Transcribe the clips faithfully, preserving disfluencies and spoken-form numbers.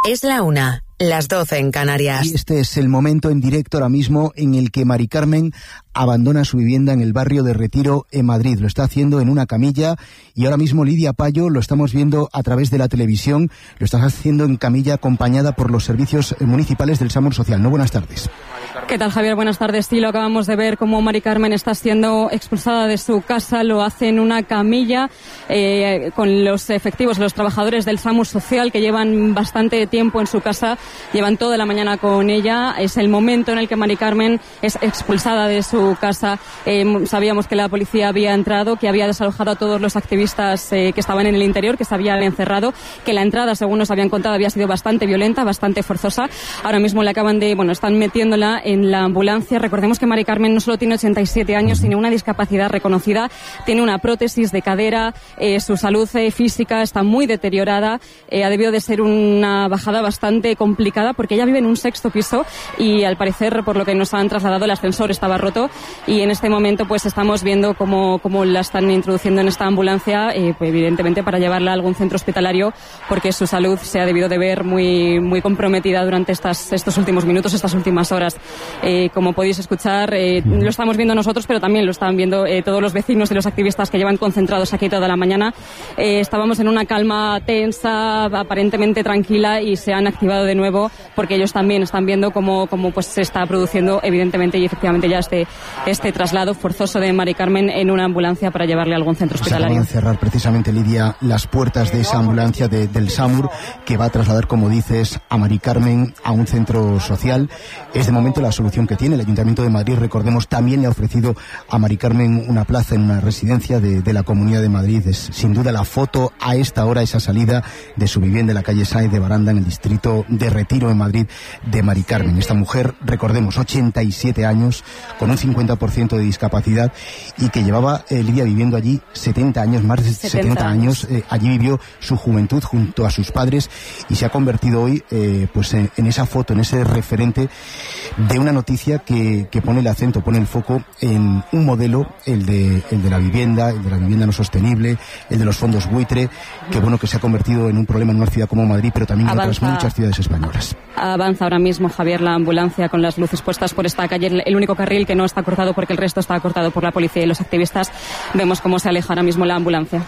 Es la una, las doce en Canarias. Y este es el momento en directo ahora mismo en el que Mari Carmen abandona su vivienda en el barrio de Retiro, en Madrid. Lo está haciendo en una camilla y ahora mismo Lidia Payo lo estamos viendo a través de la televisión. Lo está haciendo en camilla acompañada por los servicios municipales del SAMUR Social. No, buenas tardes. ¿Qué tal, Javier? Buenas tardes. Sí, lo acabamos de ver cómo Mari Carmen está siendo expulsada de su casa. Lo hace en una camilla eh, con los efectivos, los trabajadores del SAMUR Social que llevan bastante tiempo en su casa, llevan toda la mañana con ella. Es el momento en el que Mari Carmen es expulsada de su casa. Eh, sabíamos que la policía había entrado, que había desalojado a todos los activistas eh, que estaban en el interior, que se habían encerrado, que la entrada, según nos habían contado, había sido bastante violenta, bastante forzosa. Ahora mismo le acaban de, bueno, están metiéndola en la ambulancia. Recordemos que Mari Carmen no solo tiene ochenta y siete años, tiene una discapacidad reconocida, tiene una prótesis de cadera, eh, su salud eh, física está muy deteriorada, eh, ha debido de ser una bajada bastante complicada porque ella vive en un sexto piso y al parecer, por lo que nos han trasladado, el ascensor estaba roto y en este momento pues estamos viendo cómo, cómo la están introduciendo en esta ambulancia, eh, pues, evidentemente para llevarla a algún centro hospitalario porque su salud se ha debido de ver muy, muy comprometida durante estas, estos últimos minutos, estas últimas horas. Eh, como podéis escuchar, eh, lo estamos viendo nosotros, pero también lo están viendo eh, todos los vecinos y los activistas que llevan concentrados aquí toda la mañana. Eh, estábamos en una calma tensa, aparentemente tranquila, y se han activado de nuevo porque ellos también están viendo cómo, cómo pues, se está produciendo evidentemente y efectivamente ya este, este traslado forzoso de Mari Carmen en una ambulancia para llevarle a algún centro hospitalario. Se acaban de cerrar precisamente, Lidia, las puertas de esa ambulancia de, del SAMUR que va a trasladar, como dices, a Mari Carmen a un centro social. Es de momento la solución que tiene. El Ayuntamiento de Madrid, recordemos, también le ha ofrecido a Mari Carmen una plaza en una residencia de, de la Comunidad de Madrid. Es sin duda la foto a esta hora, esa salida de su vivienda en la calle Sáenz de Baranda, en el distrito de Retiro, en Madrid, de Mari Carmen. Esta mujer, recordemos, ochenta y siete años, con un cincuenta por ciento de discapacidad y que llevaba, eh, Lidia, viviendo allí setenta años, más de setenta años. Eh, allí vivió su juventud junto a sus padres y se ha convertido hoy eh, pues en, en esa foto, en ese referente de una noticia que, que pone el acento, pone el foco en un modelo, el de, el de la vivienda, el de la vivienda no sostenible, el de los fondos buitre, que bueno, que se ha convertido en un problema en una ciudad como Madrid, pero también en otras muchas ciudades españolas. Avanza ahora mismo, Javier, la ambulancia con las luces puestas por esta calle, el único carril que no está cortado porque el resto está cortado por la policía y los activistas. Vemos cómo se aleja ahora mismo la ambulancia.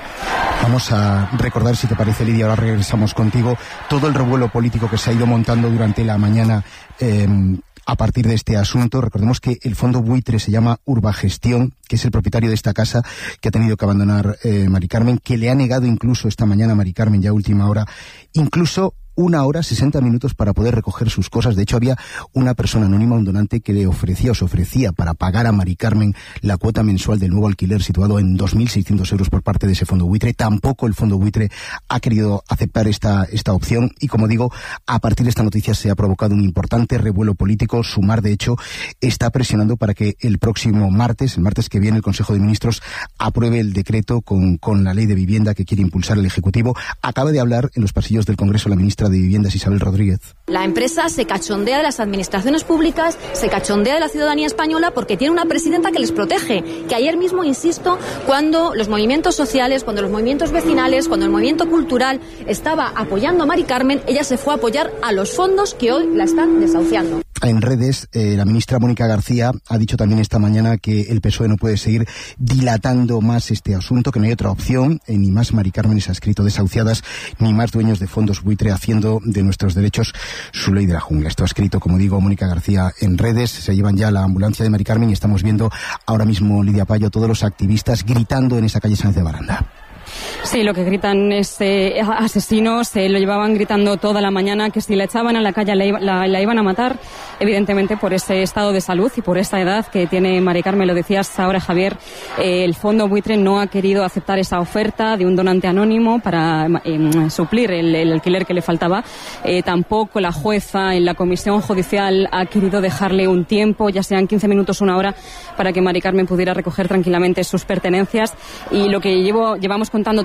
Vamos a recordar, si te parece, Lidia, ahora regresamos contigo, todo el revuelo político que se ha ido montando durante la mañana eh, a partir de este asunto. Recordemos que el fondo buitre se llama Urbagestión, que es el propietario de esta casa que ha tenido que abandonar eh, Mari Carmen, que le ha negado incluso esta mañana a Mari Carmen, ya a última hora, incluso una hora, sesenta minutos para poder recoger sus cosas. De hecho, había una persona anónima, un donante, que le ofrecía o se ofrecía para pagar a Mari Carmen la cuota mensual del nuevo alquiler situado en dos mil seiscientos euros por parte de ese fondo buitre. Tampoco el fondo buitre ha querido aceptar esta, esta opción y, como digo, a partir de esta noticia se ha provocado un importante revuelo político. Sumar, de hecho, está presionando para que el próximo martes, el martes que viene, el Consejo de Ministros apruebe el decreto con, con la ley de vivienda que quiere impulsar el Ejecutivo. Acaba de hablar en los pasillos del Congreso la ministra de Viviendas, Isabel Rodríguez. La empresa se cachondea de las administraciones públicas, se cachondea de la ciudadanía española porque tiene una presidenta que les protege. Que ayer mismo, insisto, cuando los movimientos sociales, cuando los movimientos vecinales, cuando el movimiento cultural estaba apoyando a Mari Carmen, ella se fue a apoyar a los fondos que hoy la están desahuciando. En redes, eh, la ministra Mónica García ha dicho también esta mañana que el P S O E no puede seguir dilatando más este asunto, que no hay otra opción, eh, ni más Mari Carmen se ha escrito desahuciadas, ni más dueños de fondos buitre haciendo de nuestros derechos su ley de la jungla. Esto ha escrito, como digo, Mónica García en redes. Se llevan ya la ambulancia de Mari Carmen y estamos viendo ahora mismo, Lidia Payo, todos los activistas gritando en esa calle Sáenz de Baranda. Sí, lo que gritan es eh, asesinos, eh, lo llevaban gritando toda la mañana, que si la echaban a la calle la, la, la iban a matar, evidentemente por ese estado de salud y por esa edad que tiene Mari Carmen. Lo decías ahora, Javier, eh, el fondo buitre no ha querido aceptar esa oferta de un donante anónimo para eh, suplir el, el alquiler que le faltaba. Eh, tampoco la jueza en la comisión judicial ha querido dejarle un tiempo, ya sean quince minutos, una hora, para que Mari Carmen pudiera recoger tranquilamente sus pertenencias. Y lo que llevo, llevamos contando todo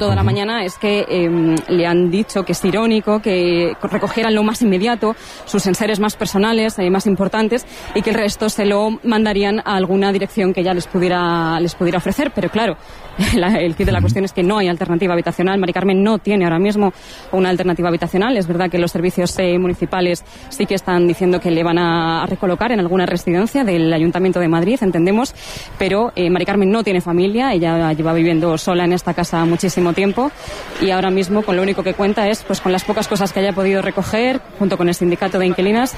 toda la mañana es que eh, le han dicho que es irónico que recogieran lo más inmediato, sus enseres más personales, eh, más importantes, y que el resto se lo mandarían a alguna dirección que ya les pudiera, les pudiera ofrecer. Pero claro, la, el kit de la cuestión es que no hay alternativa habitacional. Mari Carmen no tiene ahora mismo una alternativa habitacional. Es verdad que los servicios eh, municipales sí que están diciendo que le van a, a recolocar en alguna residencia del Ayuntamiento de Madrid, entendemos, pero eh, Mari Carmen no tiene familia, ella lleva viviendo sola en esta casa muchísimo tiempo y ahora mismo con lo único que cuenta es pues con las pocas cosas que haya podido recoger junto con el sindicato de inquilinas,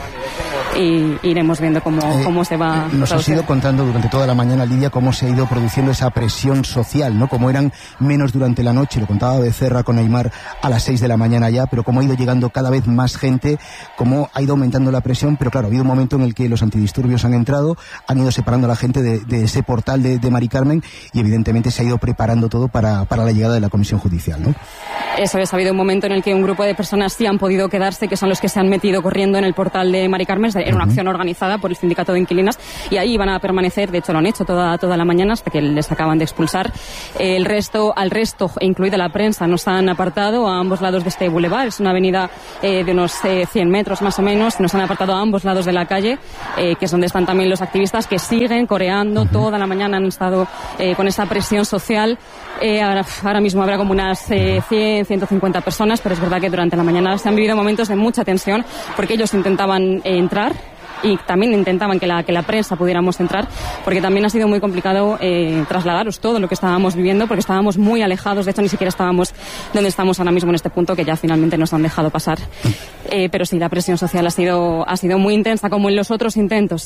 y iremos viendo cómo, eh, cómo se va nos a has ido contando durante toda la mañana, Lidia, cómo se ha ido produciendo esa presión social, ¿no? Como eran menos durante la noche, lo contaba Becerra con Aymar a las seis de la mañana ya, pero cómo ha ido llegando cada vez más gente, cómo ha ido aumentando la presión, pero claro, ha habido un momento en el que los antidisturbios han entrado, han ido separando a la gente de, de ese portal de, de Mari Carmen, y evidentemente se ha ido preparando todo para, para la llegada de la comisión judicial, ¿no? Eso es, ha habido un momento en el que un grupo de personas sí han podido quedarse, que son los que se han metido corriendo en el portal de Mari Carmen. Era una acción organizada por el sindicato de inquilinas y ahí van a permanecer, de hecho lo han hecho toda, toda la mañana hasta que les acaban de expulsar. El resto, al resto, incluida la prensa, nos han apartado a ambos lados de este bulevar. Es una avenida eh, de unos eh, cien metros más o menos. Nos han apartado a ambos lados de la calle, eh, que es donde están también los activistas que siguen coreando. Uh-huh. Toda la mañana han estado eh, con esa presión social. Eh, ahora, ahora mismo habrá como unas eh, cien, ciento cincuenta personas, pero es verdad que durante la mañana se han vivido momentos de mucha tensión porque ellos intentaban eh, entrar y también intentaban que la, que la prensa pudiéramos entrar, porque también ha sido muy complicado eh, trasladaros todo lo que estábamos viviendo, porque estábamos muy alejados, de hecho ni siquiera estábamos donde estamos ahora mismo en este punto, que ya finalmente nos han dejado pasar. Eh, pero sí, la presión social ha sido, ha sido muy intensa, como en los otros intentos.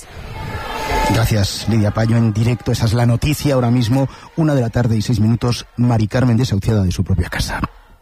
Gracias, Lidia Payo, en directo. Esa es la noticia ahora mismo, una de la tarde y seis minutos, Mari Carmen desahuciada de su propia casa.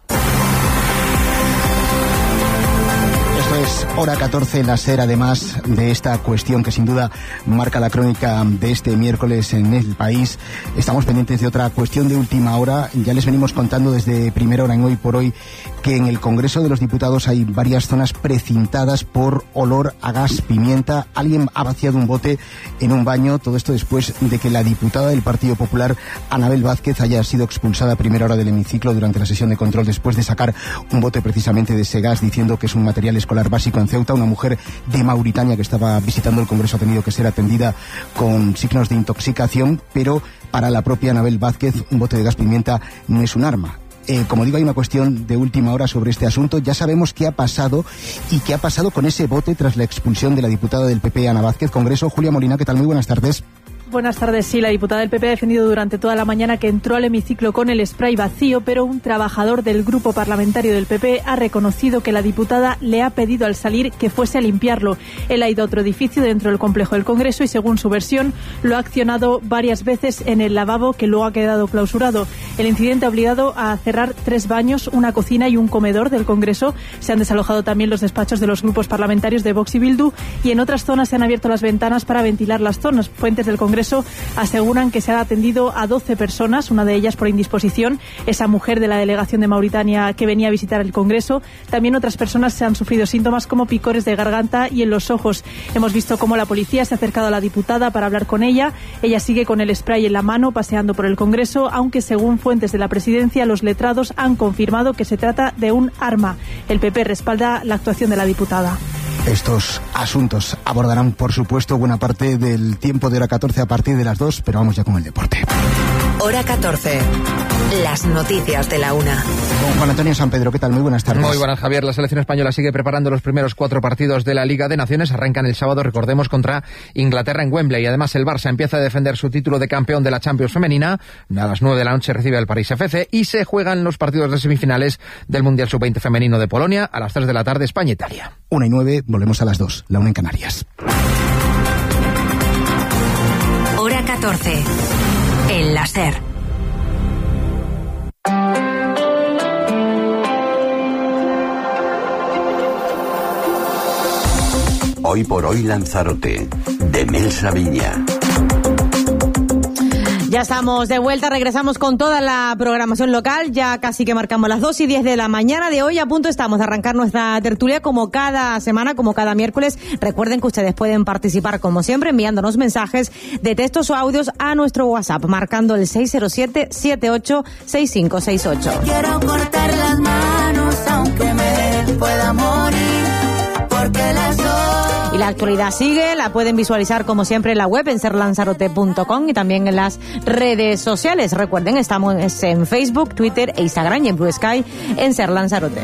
Es hora catorce en la SER, además de esta cuestión que sin duda marca la crónica de este miércoles en El País. Estamos pendientes de otra cuestión de última hora. Ya les venimos contando desde primera hora en Hoy por Hoy que en el Congreso de los Diputados hay varias zonas precintadas por olor a gas pimienta. Alguien ha vaciado un bote en un baño. Todo esto después de que la diputada del Partido Popular, Anabel Vázquez, haya sido expulsada a primera hora del hemiciclo durante la sesión de control después de sacar un bote precisamente de ese gas, diciendo que es un material escolar básico en Ceuta. Una mujer de Mauritania que estaba visitando el Congreso ha tenido que ser atendida con signos de intoxicación, pero para la propia Anabel Vázquez un bote de gas pimienta no es un arma. Eh, como digo, hay una cuestión de última hora sobre este asunto. Ya sabemos qué ha pasado y qué ha pasado con ese bote tras la expulsión de la diputada del P P, Ana Vázquez. Congreso, Julia Molina, ¿qué tal? Muy buenas tardes. Buenas tardes. Sí, la diputada del P P ha defendido durante toda la mañana que entró al hemiciclo con el spray vacío, pero un trabajador del grupo parlamentario del P P ha reconocido que la diputada le ha pedido al salir que fuese a limpiarlo. Él ha ido a otro edificio dentro del complejo del Congreso y, según su versión, lo ha accionado varias veces en el lavabo, que luego ha quedado clausurado. El incidente ha obligado a cerrar tres baños, una cocina y un comedor del Congreso. Se han desalojado también los despachos de los grupos parlamentarios de Vox y Bildu, y en otras zonas se han abierto las ventanas para ventilar las zonas. Fuentes del Congreso aseguran que se ha atendido a doce personas, una de ellas por indisposición, esa mujer de la delegación de Mauritania que venía a visitar el Congreso. También otras personas se han sufrido síntomas como picores de garganta y en los ojos. Hemos visto cómo la policía se ha acercado a la diputada para hablar con ella. Ella sigue con el spray en la mano paseando por el Congreso, aunque según fuentes de la presidencia, los letrados han confirmado que se trata de un arma. El P P respalda la actuación de la diputada. Estos asuntos abordarán, por supuesto, buena parte del tiempo de hora catorce a partir de las dos, pero vamos ya con el deporte. Hora catorce. Las noticias de la una. Con Juan Antonio San Pedro, ¿qué tal? Muy buenas tardes. Muy buenas, Javier. La selección española sigue preparando los primeros cuatro partidos de la Liga de Naciones. Arrancan el sábado, recordemos, contra Inglaterra en Wembley. Además, el Barça empieza a defender su título de campeón de la Champions femenina. A las nueve de la noche recibe al París F C y se juegan los partidos de semifinales del Mundial sub veinte femenino de Polonia. A las tres de la tarde, España-Italia. Una y nueve, volvemos a las dos. La una en Canarias. Hora catorce. En la SER. Hoy por hoy Lanzarote, de Mel Sabiña. Ya estamos de vuelta, regresamos con toda la programación local, ya casi que marcamos las dos y diez de la mañana de hoy, a punto estamos de arrancar nuestra tertulia como cada semana, como cada miércoles. Recuerden que ustedes pueden participar como siempre enviándonos mensajes de textos o audios a nuestro WhatsApp, marcando el seis cero siete, siete ocho seis cinco seis ocho. Quiero cortar las manos aunque me pueda morir, porque las dos... Y la actualidad sigue, la pueden visualizar como siempre en la web en ser lanzarote punto com y también en las redes sociales. Recuerden, estamos en Facebook, Twitter e Instagram y en Blue Sky en Ser Lanzarote.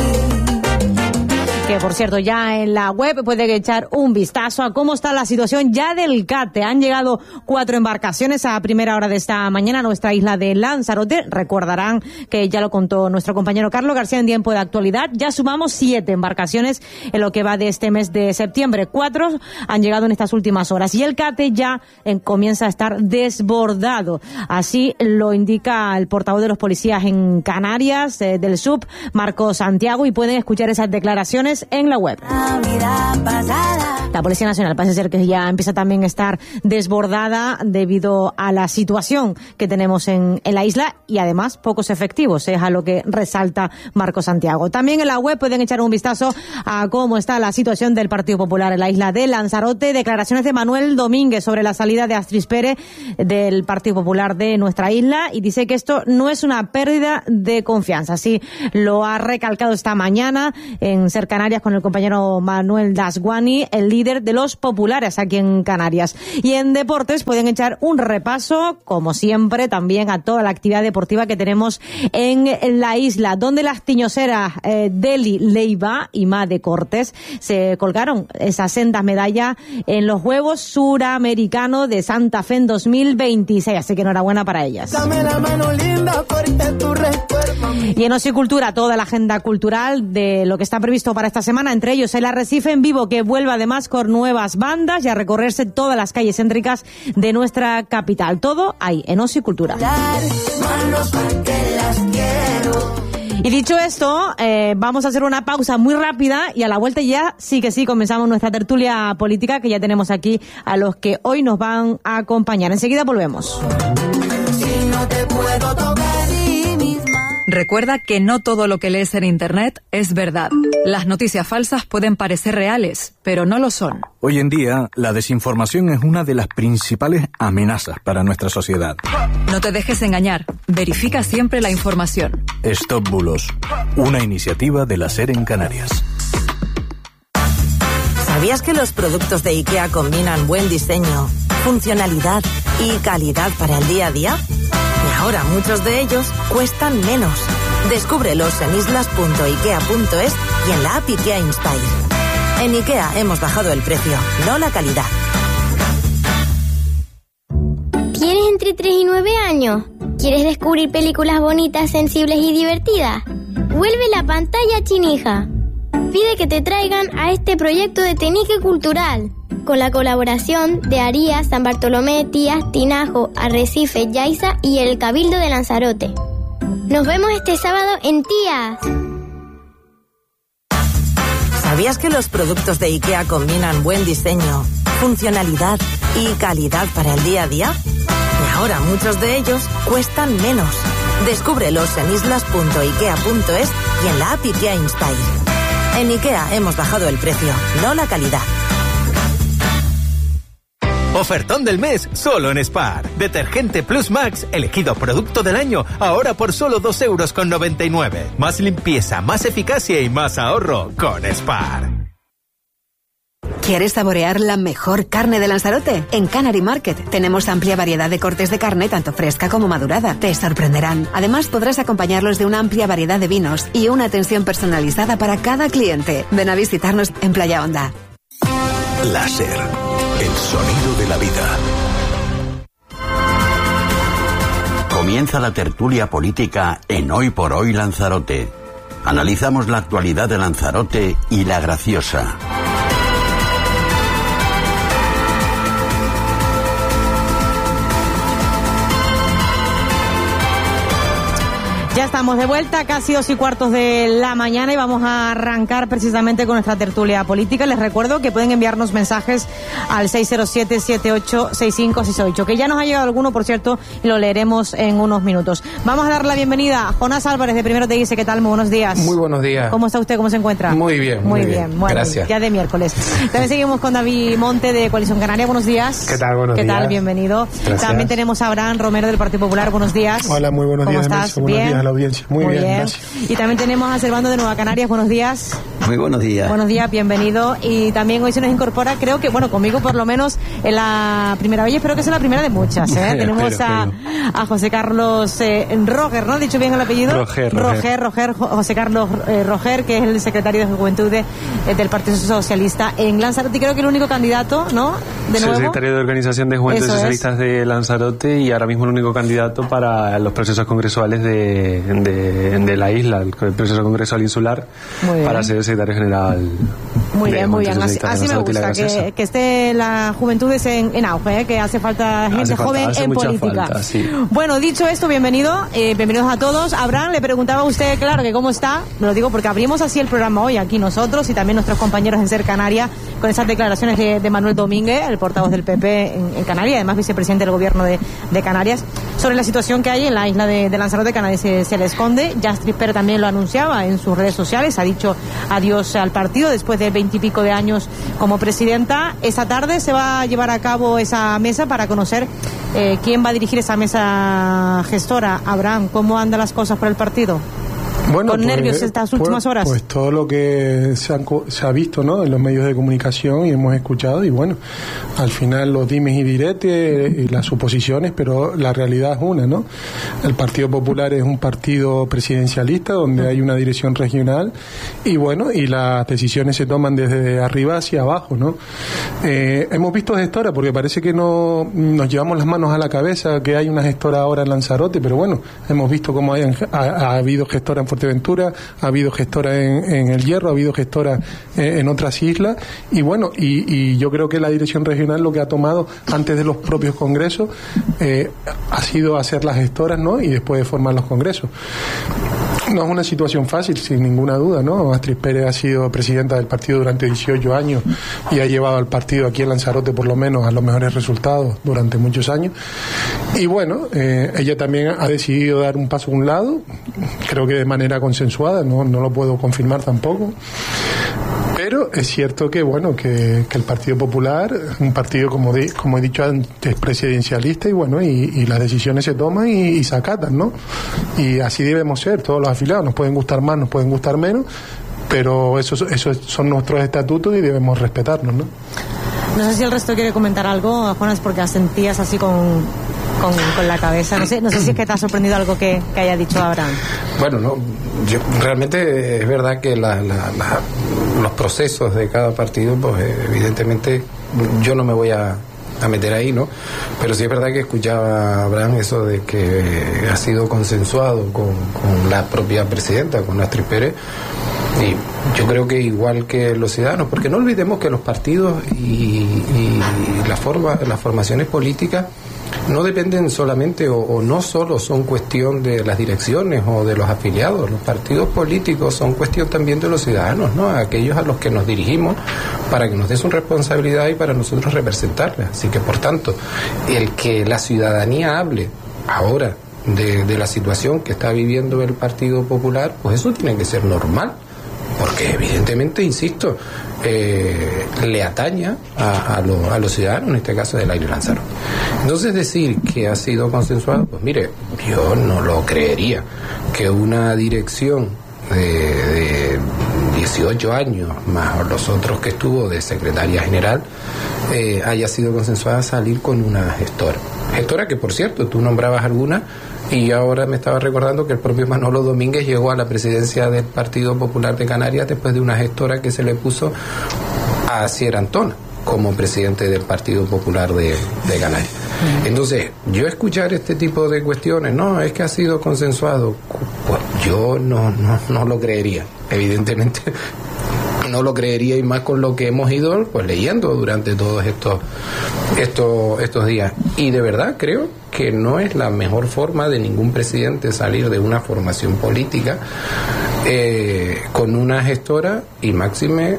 Que por cierto, ya en la web pueden echar un vistazo a cómo está la situación ya del CATE. Han llegado cuatro embarcaciones a primera hora de esta mañana a nuestra isla de Lanzarote. Recordarán que ya lo contó nuestro compañero Carlos García en Tiempo de Actualidad. Ya sumamos siete embarcaciones en lo que va de este mes de septiembre. Cuatro han llegado en estas últimas horas y el CATE ya eh, comienza a estar desbordado. Así lo indica el portavoz de los policías en Canarias, eh, del S U P, Marco Santiago, y pueden escuchar esas declaraciones en la web. La Policía Nacional parece ser que ya empieza también a estar desbordada debido a la situación que tenemos en, en la isla y además pocos efectivos, es a lo que resalta Marco Santiago. También en la web pueden echar un vistazo a cómo está la situación del Partido Popular en la isla de Lanzarote. Declaraciones de Manuel Domínguez sobre la salida de Astrid Pérez del Partido Popular de nuestra isla y dice que esto no es una pérdida de confianza. Así lo ha recalcado esta mañana en Ser Canarias con el compañero Manuel Dasguani, el líder de los populares aquí en Canarias. Y en deportes pueden echar un repaso, como siempre, también a toda la actividad deportiva que tenemos en la isla, donde las tiñoseras eh, Deli Leiva y Made Cortés se colgaron esas sendas medallas en los Juegos Suramericanos de Santa Fe en dos mil veintiséis, así que enhorabuena para ellas. Dame la mano linda porque tu recuerdo. Y en Ocicultura, toda la agenda cultural de lo que está previsto para esta semana, entre ellos el Arrecife en Vivo, que vuelve además con nuevas bandas y a recorrerse todas las calles céntricas de nuestra capital. Todo ahí, en Ocicultura. Y dicho esto, eh, vamos a hacer una pausa muy rápida y a la vuelta ya sí que sí comenzamos nuestra tertulia política, que ya tenemos aquí a los que hoy nos van a acompañar. Enseguida volvemos. Si no te puedo tocar. Recuerda que no todo lo que lees en Internet es verdad. Las noticias falsas pueden parecer reales, pero no lo son. Hoy en día, la desinformación es una de las principales amenazas para nuestra sociedad. No te dejes engañar. Verifica siempre la información. Stop Bulos, una iniciativa de la SER en Canarias. ¿Sabías que los productos de IKEA combinan buen diseño, funcionalidad y calidad para el día a día? Y ahora muchos de ellos cuestan menos. Descúbrelos en islas punto ikea punto es y en la app IKEA Inspire. En IKEA hemos bajado el precio, no la calidad. ¿Tienes entre tres y nueve años? ¿Quieres descubrir películas bonitas, sensibles y divertidas? Vuelve la pantalla chinija. Pide que te traigan a este proyecto de Tenique Cultural, con la colaboración de Arías, San Bartolomé, Tías, Tinajo, Arrecife, Yaiza y el Cabildo de Lanzarote. Nos vemos este sábado en Tías. ¿Sabías que los productos de IKEA combinan buen diseño, funcionalidad y calidad para el día a día? Y ahora muchos de ellos cuestan menos. Descúbrelos en islas punto ikea punto es y en la app IKEA Inspire. En IKEA hemos bajado el precio, no la calidad. Ofertón del mes, solo en Spar. Detergente Plus Max, elegido producto del año, ahora por solo dos euros con noventa y nueve. Más limpieza, más eficacia y más ahorro con Spar. ¿Quieres saborear la mejor carne de Lanzarote? En Canary Market tenemos amplia variedad de cortes de carne, tanto fresca como madurada. Te sorprenderán. Además, podrás acompañarlos de una amplia variedad de vinos y una atención personalizada para cada cliente. Ven a visitarnos en Playa Honda. Láser, el sonido de la vida. Comienza la tertulia política en Hoy por Hoy Lanzarote. Analizamos la actualidad de Lanzarote y La Graciosa. Ya estamos de vuelta, casi dos y cuartos de la mañana, y vamos a arrancar precisamente con nuestra tertulia política. Les recuerdo que pueden enviarnos mensajes al seis cero siete, siete ocho seis cinco seis ocho, que ya nos ha llegado alguno, por cierto, y lo leeremos en unos minutos. Vamos a dar la bienvenida a Jonás Álvarez de Primero Te Dice. ¿Qué tal? Muy buenos días. Muy buenos días. ¿Cómo está usted? ¿Cómo se encuentra? Muy bien, muy, muy bien. bien. Bueno, gracias. Ya de miércoles. También seguimos con David Monte de Coalición Canaria. Buenos días. ¿Qué tal? Buenos ¿Qué días. tal? Bienvenido. Gracias. También tenemos a Abraham Romero del Partido Popular. Buenos días. Hola, muy buenos ¿Cómo días. estás? Buenos ¿Bien? días a la audiencia. Muy, Muy bien, bien. gracias. Y también tenemos a Servando de Nueva Canarias. Buenos días. Muy buenos días. Buenos días, bienvenido. Y también hoy se nos incorpora, creo que, bueno, conmigo por lo menos en la primera vez, espero que sea la primera de muchas. ¿eh? Tenemos espero, a, espero. a José Carlos eh, Roger, ¿no? ¿Dicho bien el apellido? Roger, Roger, Roger. Roger, José Carlos eh, Roger, que es el secretario de Juventud de, eh, del Partido Socialista en Lanzarote. Y creo que el único candidato, ¿no? De nuevo. Soy secretario de Organización de Juventudes Eso Socialistas es. de Lanzarote y ahora mismo el único candidato para los procesos congresuales de, de, de la isla, el proceso congresual insular, para ser el secretario general. Muy de bien, muy bien. Así, Socialistas de así me Lanzarote y la gusta, Graciosa. que, que esté la juventud en, en auge, ¿eh? Que hace falta gente Hace falta, joven hace en mucha política. falta, sí. Bueno, dicho esto, bienvenido, eh, bienvenidos a todos. Abraham, le preguntaba a usted, claro, que cómo está. Me lo digo porque abrimos así el programa hoy aquí nosotros y también nuestros compañeros en Ser Canaria con esas declaraciones de, de Manuel Domínguez, el portavoz del P P en, en Canarias, además vicepresidente del gobierno de, de Canarias, sobre la situación que hay en la isla de, de Lanzarote. Canarias se, se le esconde. Jastre Pérez también lo anunciaba en sus redes sociales, ha dicho adiós al partido después de veintipico de años como presidenta. Esta tarde se va a llevar a cabo esa mesa para conocer eh, quién va a dirigir esa mesa gestora. Abraham, ¿cómo andan las cosas por el partido? Bueno, con pues, nervios estas últimas pues, horas. Pues todo lo que se, han, se ha visto, ¿no?, en los medios de comunicación y hemos escuchado, y bueno, al final los dimes y diretes y las suposiciones, pero la realidad es una, ¿no? El Partido Popular es un partido presidencialista donde hay una dirección regional y bueno, y las decisiones se toman desde arriba hacia abajo, ¿no? Eh, hemos visto gestoras, porque parece que no nos llevamos las manos a la cabeza que hay una gestora ahora en Lanzarote, pero bueno, hemos visto cómo hay, ha, ha habido gestora en Fuerteventura, ha habido gestora en, en El Hierro, ha habido gestora en, en otras islas, y bueno, y, y yo creo que la dirección regional lo que ha tomado antes de los propios congresos eh, ha sido hacer las gestoras, ¿no?, y después de formar los congresos. No es una situación fácil, sin ninguna duda, ¿no? Astrid Pérez ha sido presidenta del partido durante dieciocho años y ha llevado al partido aquí en Lanzarote por lo menos a los mejores resultados durante muchos años. Y bueno, eh, ella también ha decidido dar un paso a un lado, creo que de manera consensuada, no, no lo puedo confirmar tampoco. Pero es cierto que bueno que, que el Partido Popular es un partido, como, di, como he dicho antes, presidencialista, y bueno, y, y las decisiones se toman y, y se acatan, ¿no? Y así debemos ser todos los afiliados. Nos pueden gustar más, nos pueden gustar menos, pero esos, esos son nuestros estatutos y debemos respetarlos, ¿no? No sé si el resto quiere comentar algo, Juanas, porque asentías así con, con, con la cabeza. No sé, no sé si es que te ha sorprendido algo que, que haya dicho Abraham. Bueno, no, yo, realmente es verdad que la, la, la, los procesos de cada partido, pues evidentemente yo no me voy a, a meter ahí, ¿no? Pero sí es verdad que escuchaba a Abraham eso de que ha sido consensuado con, con la propia presidenta, con Astrid Pérez. Y yo creo que igual que los ciudadanos, porque no olvidemos que los partidos y, y, y la forma, las formaciones políticas no dependen solamente o, o no solo son cuestión de las direcciones o de los afiliados. Los partidos políticos son cuestión también de los ciudadanos, ¿no? Aquellos a los que nos dirigimos para que nos dé su responsabilidad y para nosotros representarles. Así que, por tanto, el que la ciudadanía hable ahora de, de la situación que está viviendo el Partido Popular, pues eso tiene que ser normal. Porque evidentemente, insisto, eh, le ataña a, a, lo, a los ciudadanos, en este caso del Aire Lanzarote. Entonces, decir que ha sido consensuado, pues mire, yo no lo creería, que una dirección de, de dieciocho años, más los otros que estuvo de secretaria general, eh, haya sido consensuada salir con una gestora. Gestora que, por cierto, tú nombrabas alguna. Y ahora me estaba recordando que el propio Manolo Domínguez llegó a la presidencia del Partido Popular de Canarias después de una gestora que se le puso a Sierra Antona como presidente del Partido Popular de, de Canarias. Entonces, yo escuchar este tipo de cuestiones, no, es que ha sido consensuado, pues yo no, no, no lo creería. Evidentemente no lo creería, y más con lo que hemos ido pues leyendo durante todos estos, estos, estos días. Y de verdad creo que no es la mejor forma de ningún presidente salir de una formación política eh, con una gestora y máxime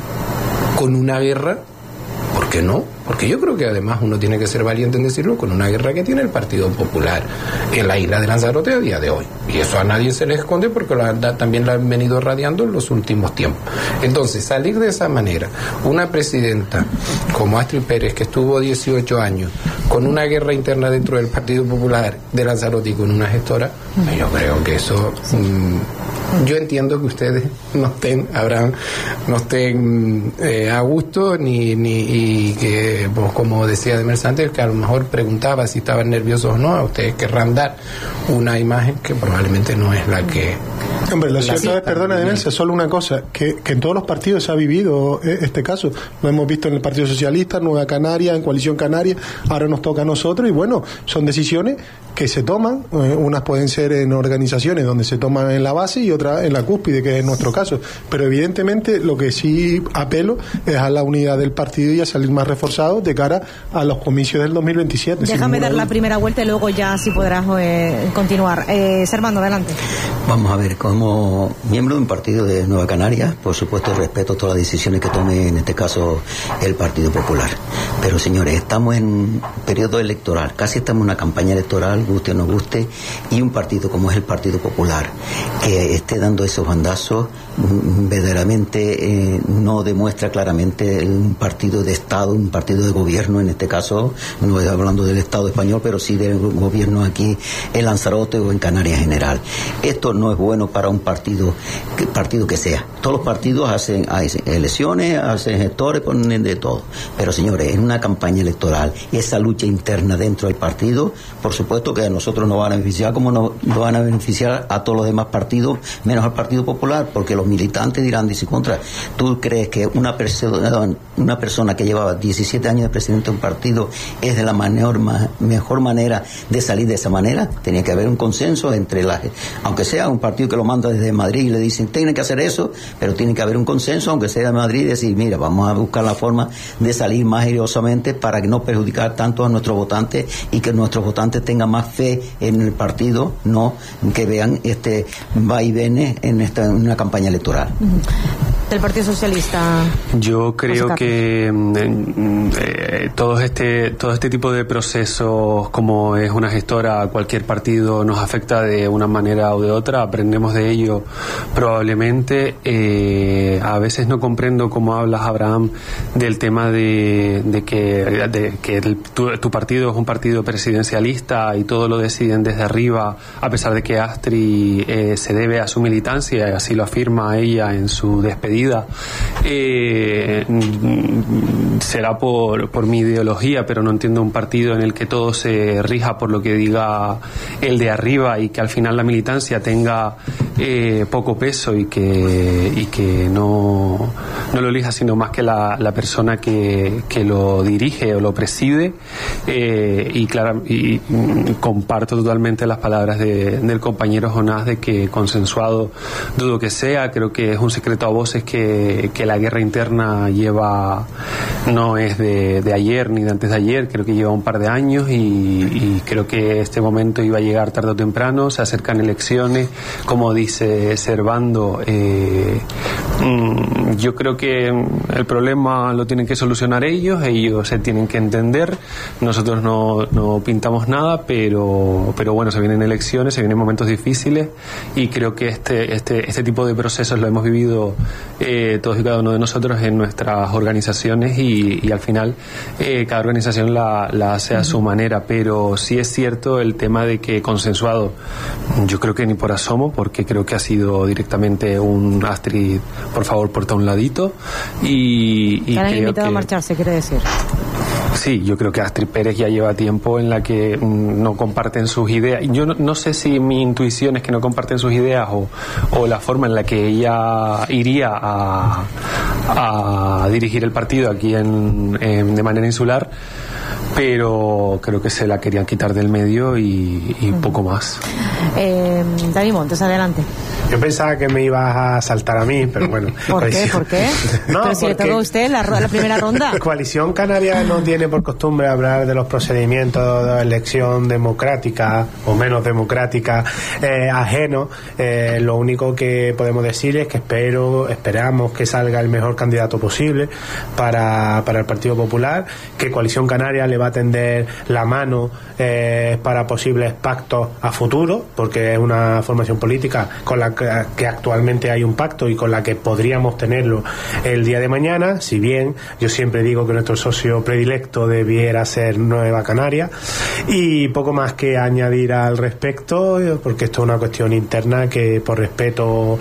con una guerra. ¿Por qué no? Porque yo creo que además uno tiene que ser valiente en decirlo, con una guerra que tiene el Partido Popular en la isla de Lanzarote a día de hoy. Y eso a nadie se le esconde, porque la verdad también lo han venido radiando en los últimos tiempos. Entonces, salir de esa manera, una presidenta como Astrid Pérez, que estuvo dieciocho años con una guerra interna dentro del Partido Popular de Lanzarote y con una gestora, yo creo que eso... Mmm, yo entiendo que ustedes no estén, Abraham, no estén eh, a gusto, ni, ni y que, pues, como decía Demers antes, que a lo mejor preguntaba si estaban nerviosos o no. A ustedes querrán dar una imagen que probablemente no es la que... Hombre, lo cierto es, perdona, Demers, solo una cosa, que, que en todos los partidos se ha vivido este caso. Lo hemos visto en el Partido Socialista, Nueva Canaria, en Coalición Canaria, ahora nos toca a nosotros, y bueno, son decisiones que se toman, eh, unas pueden ser en organizaciones donde se toman en la base y otras en la cúspide, que es nuestro caso, pero evidentemente lo que sí apelo es a la unidad del partido y a salir más reforzados de cara a los comicios del dos mil veintisiete. Déjame dar la primera vuelta y luego ya sí podrás eh, continuar. Eh, Servando, adelante. Vamos a ver, como miembro de un partido de Nueva Canaria, por supuesto respeto todas las decisiones que tome en este caso el Partido Popular, pero señores, estamos en periodo electoral, casi estamos en una campaña electoral, guste o no guste, y un partido como es el Partido Popular que esté dando esos bandazos verdaderamente eh, no demuestra claramente un partido de Estado, un partido de gobierno, en este caso no estoy hablando del Estado español, pero sí del gobierno aquí en Lanzarote o en Canarias en general. Esto no es bueno para un partido que, partido que sea. Todos los partidos hacen, hacen elecciones, hacen gestores, ponen de todo, pero señores, en una campaña electoral, esa lucha interna dentro del partido, por supuesto que a nosotros nos van a beneficiar, como nos, nos van a beneficiar a todos los demás partidos, menos al Partido Popular, porque los militantes dirán, dice contra, ¿tú crees que una persona, una persona que llevaba diecisiete años de presidente de un partido es de la mejor, mejor manera de salir de esa manera? Tenía que haber un consenso entre las, aunque sea un partido que lo manda desde Madrid y le dicen, tienen que hacer eso, pero tiene que haber un consenso, aunque sea de Madrid, y decir, mira, vamos a buscar la forma de salir más airosamente para que no perjudicar tanto a nuestros votantes y que nuestros votantes tengan más fe en el partido, no que vean este vaivenes en esta en una campaña electoral. Del Partido Socialista. Yo creo que eh, todo este todo este tipo de procesos, como es una gestora, cualquier partido nos afecta de una manera o de otra, aprendemos de ello probablemente. Eh, a veces no comprendo cómo hablas, Abraham, del tema de, de que, de, que el, tu, tu partido es un partido presidencialista y todo lo deciden desde arriba, a pesar de que Astrid eh, se debe a su militancia, y así lo afirma ella en su despedida. Eh, será por, por mi ideología, pero no entiendo un partido en el que todo se rija por lo que diga el de arriba y que al final la militancia tenga eh, poco peso y que, y que no, no lo elija sino más que la, la persona que, que lo dirige o lo preside. Eh, y, claro, y comparto totalmente las palabras de, del compañero Jonás de que consensuado dudo que sea. Creo que es un secreto a voces que, que la guerra interna lleva, no es de, de ayer ni de antes de ayer, creo que lleva un par de años y, y creo que este momento iba a llegar tarde o temprano. Se acercan elecciones, como dice Servando. Eh, yo creo que el problema lo tienen que solucionar ellos, ellos se tienen que entender, nosotros no, no pintamos nada, pero, pero bueno, se vienen elecciones, se vienen momentos difíciles y creo que este, este, este tipo de procesos lo hemos vivido eh, todos y cada uno de nosotros en nuestras organizaciones y, y al final eh, cada organización la, la hace a su manera, pero sí es cierto el tema de que consensuado, yo creo que ni por asomo, porque creo que ha sido directamente un Astrid, por favor, porta un ladito y, y te han creo invitado que... a marcharse, quiere decir. Sí, yo creo que Astrid Pérez ya lleva tiempo en la que mm, no comparten sus ideas. Yo no, no sé si mi intuición es que no comparten sus ideas o, o la forma en la que ella iría a, a dirigir el partido aquí en, en, de manera insular, pero creo que se la querían quitar del medio y, y uh-huh. poco más. Eh, David Montes, adelante. Yo pensaba que me ibas a saltar a mí, pero bueno. ¿Por qué? ¿Por qué? No, pero si le tocó a usted la, la primera ronda. Coalición Canaria no tiene por costumbre hablar de los procedimientos de elección democrática o menos democrática eh, ajenos. Eh, lo único que podemos decir es que espero, esperamos que salga el mejor candidato posible para, para el Partido Popular, que Coalición Canaria le va a tender la mano eh, para posibles pactos a futuro, porque es una formación política con la que, que actualmente hay un pacto y con la que podríamos tenerlo el día de mañana, si bien yo siempre digo que nuestro socio predilecto debiera ser Nueva Canaria. Y poco más que añadir al respecto, porque esto es una cuestión interna que por respeto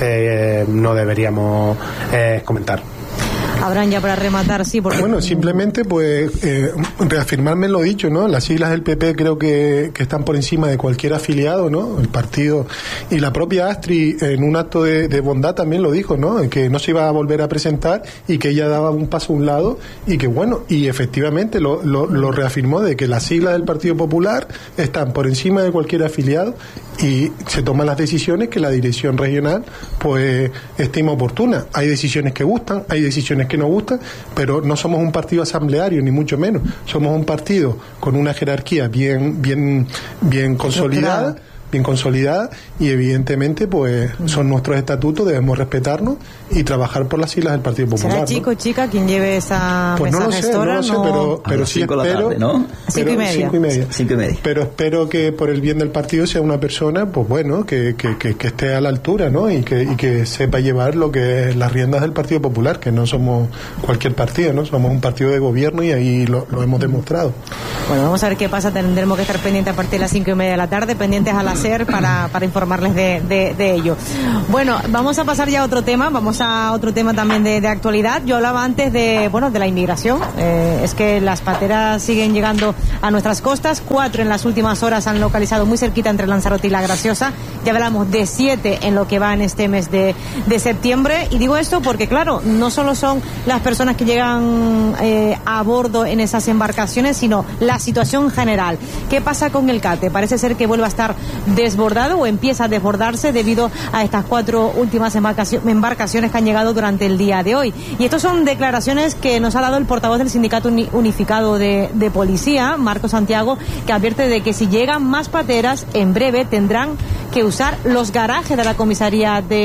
eh, no deberíamos eh, comentar. Habrán ya para rematar, sí, porque... Bueno, simplemente pues eh, reafirmarme lo dicho, ¿no? Las siglas del P P creo que, que están por encima de cualquier afiliado, ¿no? El partido y la propia Astrid en un acto de, de bondad también lo dijo, ¿no? Que no se iba a volver a presentar y que ella daba un paso a un lado y que bueno, y efectivamente lo, lo, lo reafirmó de que las siglas del Partido Popular están por encima de cualquier afiliado y se toman las decisiones que la dirección regional pues estima oportuna. Hay decisiones que gustan, hay decisiones que no gustan, pero no somos un partido asambleario ni mucho menos. Somos un partido con una jerarquía bien bien bien consolidada, bien consolidada y evidentemente pues son nuestros estatutos, debemos respetarnos y trabajar por las siglas del Partido Popular. ¿Será chico o chica quien lleve esa pues mesa no lo sé, gestora? no lo sé, no... pero, pero sí espero tarde, ¿no? Cinco y media. Cinco y media. Cinco y media. Pero espero que por el bien del partido sea una persona, pues bueno, que, que, que, que esté a la altura, ¿no? Y que, y que sepa llevar lo que es las riendas del Partido Popular, que no somos cualquier partido, ¿no? Somos un partido de gobierno y ahí lo, lo hemos demostrado. Bueno, vamos a ver qué pasa. Tendremos que estar pendientes a partir de las cinco y media de la tarde, pendientes al hacer para, para informarles de, de, de ello. Bueno, vamos a pasar ya a otro tema, vamos a otro tema también de, de actualidad. Yo hablaba antes de, bueno, de la inmigración. Eh, es que las pateras siguen llegando a nuestras costas. Cuatro en las últimas horas han localizado muy cerquita entre Lanzarote y La Graciosa. Ya hablamos de siete en lo que va en este mes de, de septiembre. Y digo esto porque, claro, no solo son las personas que llegan eh, a bordo en esas embarcaciones, sino la situación general. ¿Qué pasa con el CATE? Parece ser que vuelve a estar desbordado o empieza a desbordarse debido a estas cuatro últimas embarcaciones que han llegado durante el día de hoy. Y estas son declaraciones que nos ha dado el portavoz del Sindicato Unificado de, de Policía, Marcos Santiago, que advierte de que si llegan más pateras, en breve tendrán que usar los garajes de la comisaría de